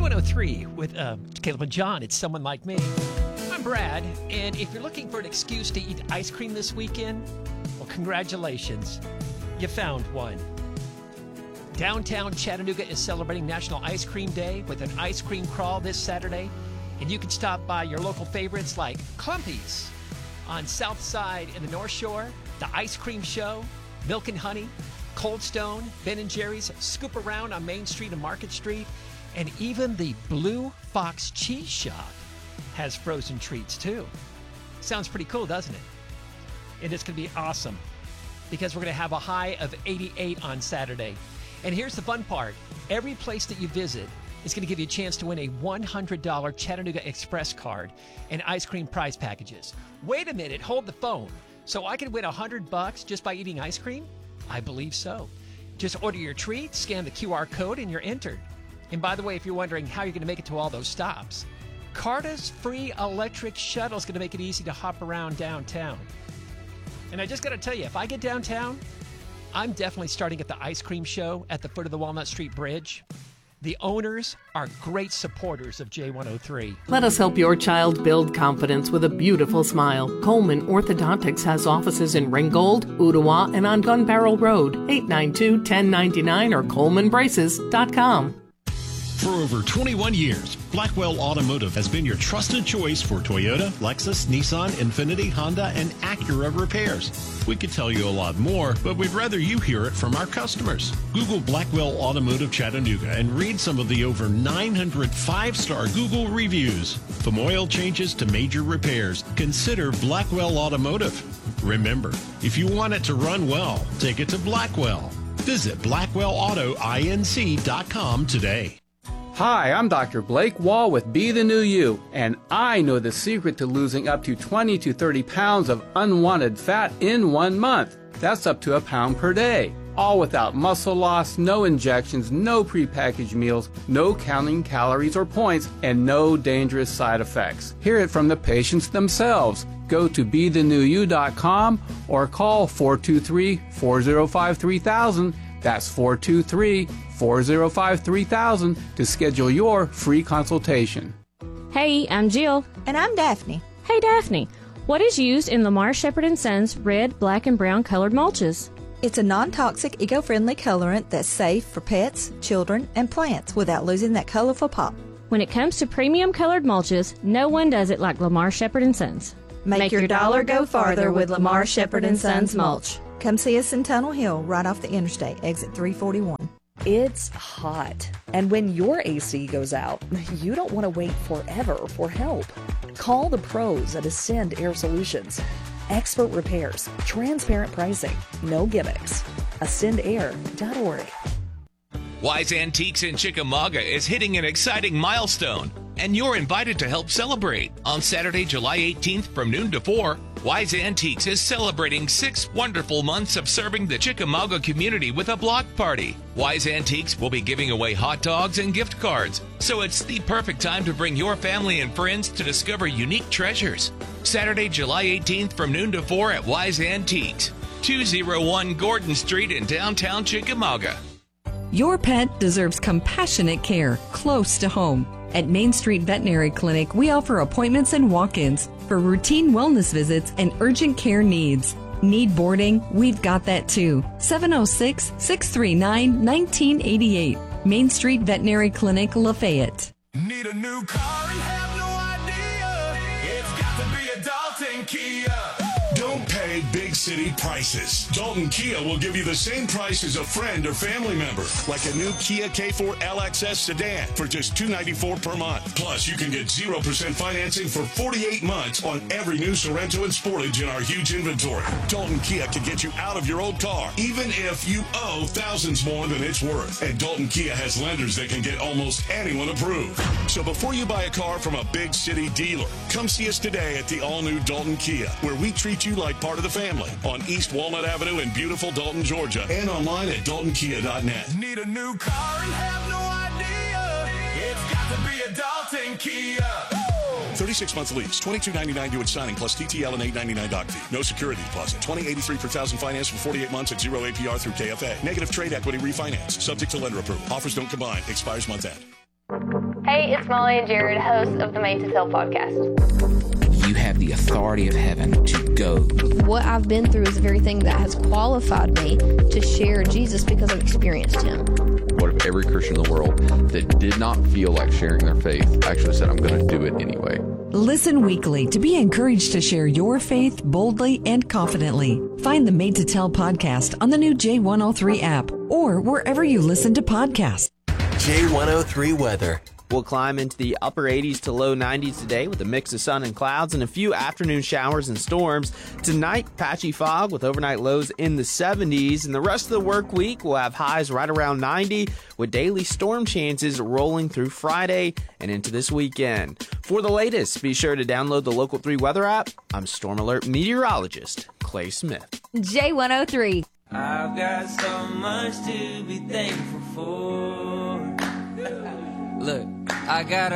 J103 with Caleb and John. It's Someone Like Me. I'm Brad, and if you're looking for an excuse to eat ice cream this weekend, well, congratulations. You found one. Downtown Chattanooga is celebrating National Ice Cream Day with an ice cream crawl this Saturday, and you can stop by your local favorites like Clumpy's on South Side and the North Shore, the Ice Cream Show, Milk and Honey, Cold Stone, Ben & Jerry's, Scoop Around on Main Street and Market Street, and even the Blue Fox Cheese Shop has frozen treats too. Sounds pretty cool, doesn't it? And it's going to be awesome because we're going to have a high of 88 on Saturday. And here's the fun part. Every place that you visit is going to give you a chance to win a $100 Chattanooga Express card and ice cream prize packages. Wait a minute, hold the phone. So I can win $100 just by eating ice cream? I believe so. Just order your treat, scan the QR code, and you're entered. And by the way, if you're wondering how you're going to make it to all those stops, Carta's free electric shuttle is going to make it easy to hop around downtown. And I just got to tell you, if I get downtown, I'm definitely starting at the ice cream show at the foot of the Walnut Street Bridge. The owners are great supporters of J103. Let us help your child build confidence with a beautiful smile. Coleman Orthodontics has offices in Ringgold, Ottawa, and on Gun Barrel Road, 892-1099 or ColemanBraces.com. For over 21 years, Blackwell Automotive has been your trusted choice for Toyota, Lexus, Nissan, Infiniti, Honda, and Acura repairs. We could tell you a lot more, but we'd rather you hear it from our customers. Google Blackwell Automotive Chattanooga and read some of the over 900 5-star Google reviews. From oil changes to major repairs, consider Blackwell Automotive. Remember, if you want it to run well, take it to Blackwell. Visit BlackwellAutoInc.com today. Hi, I'm Dr. Blake Wall with Be the New You, and I know the secret to losing up to 20 to 30 pounds of unwanted fat in 1 month. That's up to a pound per day. All without muscle loss, no injections, no prepackaged meals, no counting calories or points, and no dangerous side effects. Hear it from the patients themselves. Go to BeTheNewYou.com or call 423-405-3000. That's 423-405-3000 to schedule your free consultation. Hey, I'm Jill. And I'm Daphne. Hey, Daphne. What is used in Lamar Shepherd & Sons red, black, and brown colored mulches? It's a non-toxic, eco-friendly colorant that's safe for pets, children, and plants without losing that colorful pop. When it comes to premium colored mulches, no one does it like Lamar Shepherd & Sons. Make your dollar go farther with Lamar Shepherd & Sons mulch. Come see us in Tunnel Hill, right off the interstate, exit 341. It's hot, and when your AC goes out, you don't want to wait forever for help. Call the pros at Ascend Air Solutions. Expert repairs, transparent pricing, no gimmicks. AscendAir.org. Wise Antiques in Chickamauga is hitting an exciting milestone, and you're invited to help celebrate. On Saturday, July 18th from noon to 4, Wise Antiques is celebrating 6 wonderful months of serving the Chickamauga community with a block party. Wise Antiques will be giving away hot dogs and gift cards, so it's the perfect time to bring your family and friends to discover unique treasures. Saturday, July 18th from noon to 4 at Wise Antiques, 201 Gordon Street in downtown Chickamauga. Your pet deserves compassionate care close to home. At Main Street Veterinary Clinic, we offer appointments and walk-ins for routine wellness visits and urgent care needs. Need boarding? We've got that too. 706-639-1988. Main Street Veterinary Clinic, Lafayette. Need a new car and have no idea? It's got to be a Dalton Kia. Don't pay big city prices. Dalton Kia will give you the same price as a friend or family member, like a new Kia K4 LXS sedan for just $294 per month. Plus, you can get 0% financing for 48 months on every new Sorento and Sportage in our huge inventory. Dalton Kia can get you out of your old car, even if you owe thousands more than it's worth. And Dalton Kia has lenders that can get almost anyone approved. So before you buy a car from a big city dealer, come see us today at the all-new Dalton Kia, where we treat you like part of the family on East Walnut Avenue in beautiful Dalton, Georgia, and online at DaltonKia.net. Need a new car and have no idea? It's got to be a Dalton Kia. 36-month lease, $22.99 due at signing, plus TTL and $8.99 doc fee. No security deposit. $20.83 per thousand finance for 48 months at 0 APR through KFA. Negative trade equity refinance. Subject to lender approval. Offers don't combine. Expires month end. Hey, it's Molly and Jared, hosts of the Made to Tell podcast. You have the authority of heaven to go. What I've been through is the very thing that has qualified me to share Jesus because I've experienced him. What if every Christian in the world that did not feel like sharing their faith actually said, I'm going to do it anyway? Listen weekly to be encouraged to share your faith boldly and confidently. Find the Made to Tell podcast on the new J103 app or wherever you listen to podcasts. J103 weather. We'll climb into the upper 80s to low 90s today with a mix of sun and clouds and a few afternoon showers and storms. Tonight, patchy fog with overnight lows in the 70s. And the rest of the work week, we'll have highs right around 90 with daily storm chances rolling through Friday and into this weekend. For the latest, be sure to download the Local 3 weather app. I'm Storm Alert meteorologist Clay Smith. J103. I've got so much to be thankful for. Look, I got